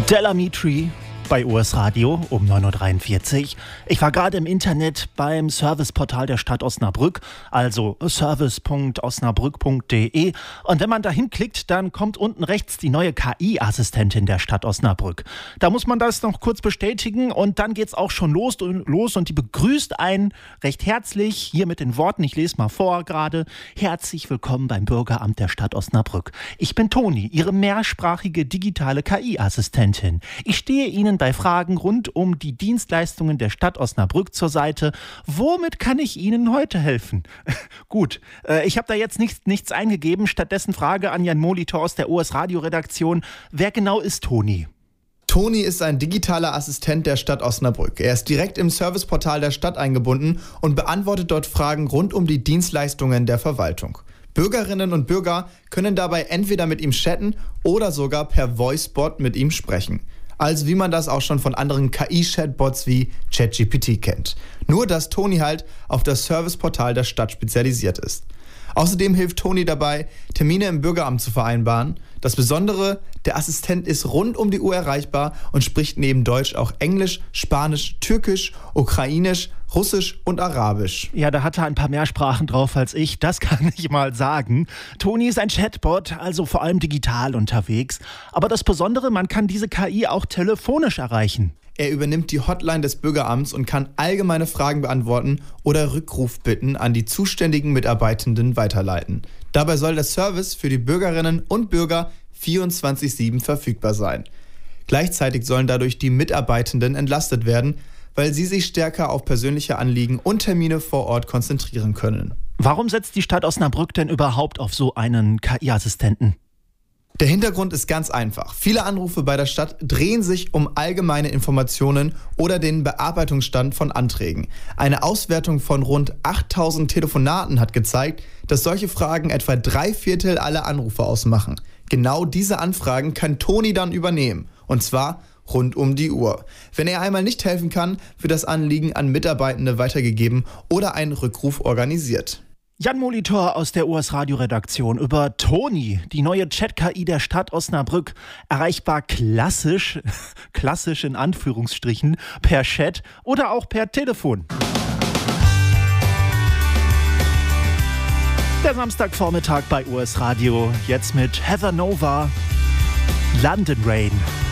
Delamitri bei US Radio um 9.43 Uhr. Ich war gerade im Internet beim Serviceportal der Stadt Osnabrück, also service.osnabrück.de. Und wenn man da hinklickt, dann kommt unten rechts die neue KI-Assistentin der Stadt Osnabrück. Da muss man das noch kurz bestätigen und dann geht's auch schon los und die begrüßt einen recht herzlich, hier mit den Worten, ich lese mal vor gerade: Herzlich willkommen beim Bürgeramt der Stadt Osnabrück. Ich bin Toni, Ihre mehrsprachige digitale KI-Assistentin. Ich stehe Ihnen bei Fragen rund um die Dienstleistungen der Stadt Osnabrück zur Seite. Womit kann ich Ihnen heute helfen? Gut, ich habe da jetzt nichts eingegeben. Stattdessen Frage an Jan Molitor aus der US Radio Redaktion. Wer genau ist Toni? Toni ist ein digitaler Assistent der Stadt Osnabrück. Er ist direkt im Serviceportal der Stadt eingebunden und beantwortet dort Fragen rund um die Dienstleistungen der Verwaltung. Bürgerinnen und Bürger können dabei entweder mit ihm chatten oder sogar per Voicebot mit ihm sprechen. Also wie man das auch schon von anderen KI-Chatbots wie ChatGPT kennt. Nur, dass Toni halt auf das Serviceportal der Stadt spezialisiert ist. Außerdem hilft Toni dabei, Termine im Bürgeramt zu vereinbaren. Das Besondere, der Assistent ist rund um die Uhr erreichbar und spricht neben Deutsch auch Englisch, Spanisch, Türkisch, Ukrainisch, Russisch und Arabisch. Ja, da hat er ein paar mehr Sprachen drauf als ich, das kann ich mal sagen. Toni ist ein Chatbot, also vor allem digital unterwegs. Aber das Besondere, man kann diese KI auch telefonisch erreichen. Er übernimmt die Hotline des Bürgeramts und kann allgemeine Fragen beantworten oder Rückrufbitten an die zuständigen Mitarbeitenden weiterleiten. Dabei soll der Service für die Bürgerinnen und Bürger 24/7 verfügbar sein. Gleichzeitig sollen dadurch die Mitarbeitenden entlastet werden, weil sie sich stärker auf persönliche Anliegen und Termine vor Ort konzentrieren können. Warum setzt die Stadt Osnabrück denn überhaupt auf so einen KI-Assistenten? Der Hintergrund ist ganz einfach. Viele Anrufe bei der Stadt drehen sich um allgemeine Informationen oder den Bearbeitungsstand von Anträgen. Eine Auswertung von rund 8.000 Telefonaten hat gezeigt, dass solche Fragen etwa 3/4 aller Anrufe ausmachen. Genau diese Anfragen kann Toni dann übernehmen. Und zwar rund um die Uhr. Wenn er einmal nicht helfen kann, wird das Anliegen an Mitarbeitende weitergegeben oder ein Rückruf organisiert. Jan Molitor aus der US Radio Redaktion über Toni, die neue Chat-KI der Stadt Osnabrück, erreichbar klassisch in Anführungsstrichen, per Chat oder auch per Telefon. Der Samstagvormittag bei US Radio, jetzt mit Heather Nova, London Rain.